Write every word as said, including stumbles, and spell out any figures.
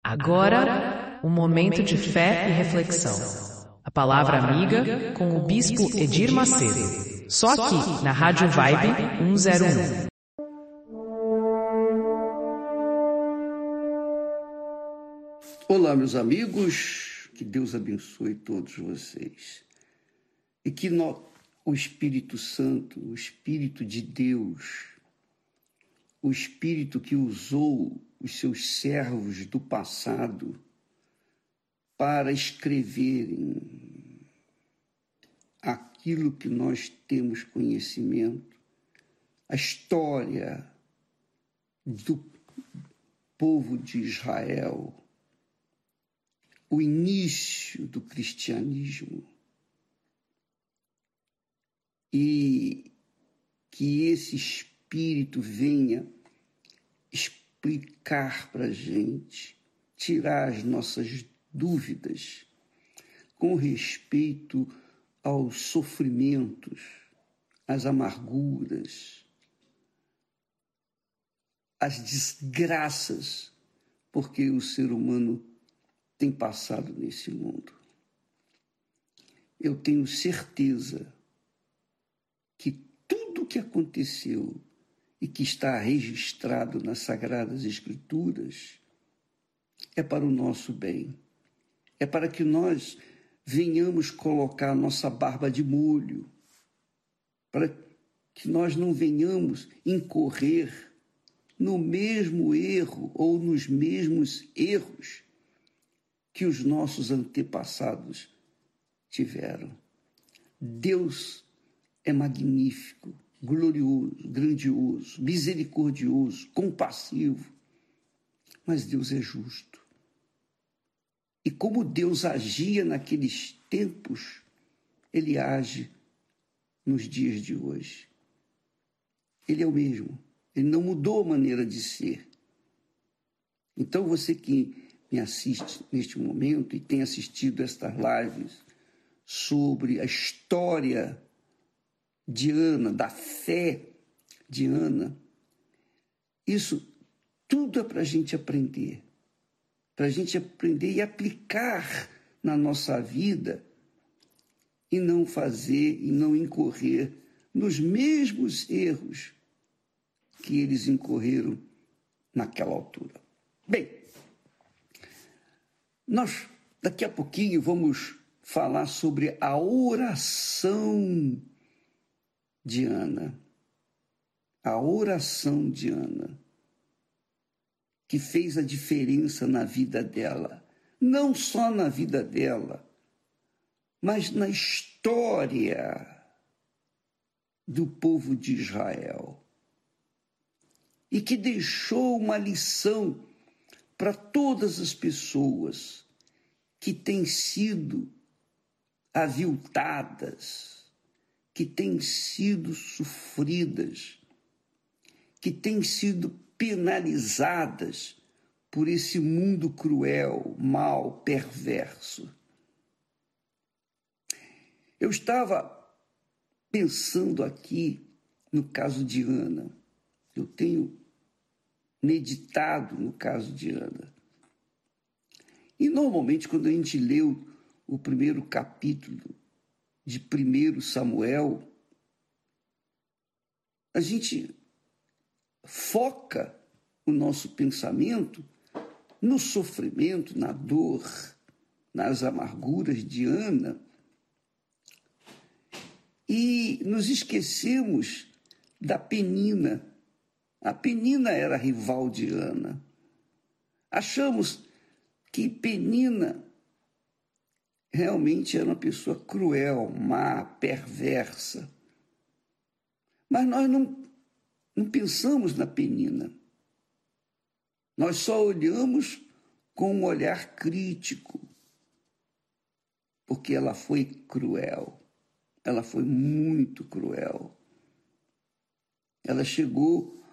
Agora, um momento de fé e reflexão. A palavra amiga com o Bispo Edir Macedo. Só aqui, na Rádio Vibe cento e um. Olá, meus amigos, que Deus abençoe todos vocês. E que no, o Espírito Santo, o Espírito de Deus, o Espírito que usou os seus servos do passado para escreverem aquilo que nós temos conhecimento, a história do povo de Israel, o início do cristianismo, e que esse Espírito venha explicar para a gente, tirar as nossas dúvidas com respeito aos sofrimentos, às amarguras, às desgraças, porque o ser humano tem passado nesse mundo. Eu tenho certeza que tudo o que aconteceu e que está registrado nas Sagradas Escrituras é para o nosso bem. É para que nós venhamos colocar a nossa barba de molho, para que nós não venhamos incorrer no mesmo erro ou nos mesmos erros que os nossos antepassados tiveram. Deus é magnífico, glorioso, grandioso, misericordioso, compassivo, mas Deus é justo. E como Deus agia naqueles tempos, Ele age nos dias de hoje. Ele é o mesmo, Ele não mudou a maneira de ser. Então você que me assiste neste momento e tem assistido estas lives sobre a história de Ana, da fé de Ana, isso tudo é para a gente aprender, para a gente aprender e aplicar na nossa vida e não fazer e não incorrer nos mesmos erros que eles incorreram naquela altura. Bem, nós daqui a pouquinho vamos falar sobre a oração de Ana, a oração de Ana, que fez a diferença na vida dela, não só na vida dela, mas na história do povo de Israel, e que deixou uma lição para todas as pessoas que têm sido aviltadas, que têm sido sofridas, que têm sido penalizadas por esse mundo cruel, mau, perverso. Eu estava pensando aqui no caso de Ana. Eu tenho meditado no caso de Ana. E normalmente quando a gente lê o, o primeiro capítulo de primeiro Samuel, a gente foca o nosso pensamento no sofrimento, na dor, nas amarguras de Ana, e nos esquecemos da Penina. A Penina era rival de Ana. Achamos que Penina realmente era uma pessoa cruel, má, perversa. Mas nós não, não pensamos na Penina. Nós só olhamos com um olhar crítico, porque ela foi cruel. Ela foi muito cruel. Ela chegou